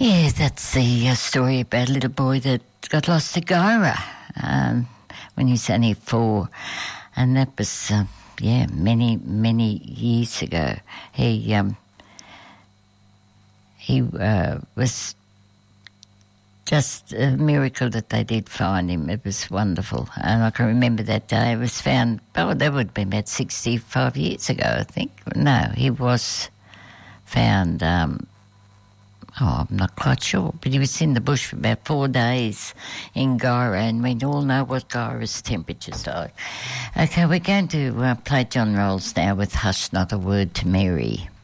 Yeah, that's the story about a little boy that got lost to Gyra when he was only 4. And that was, many, many years ago. He was just a miracle that they did find him. It was wonderful. And I can remember that day. It was found, that would have been about 65 years ago, I think. No, he was found... I'm not quite sure, but he was in the bush for about 4 days in Gyra, and we all know what Gyra's temperature's like. Okay, we're going to play John Rolls now with Hush Not a Word to Mary.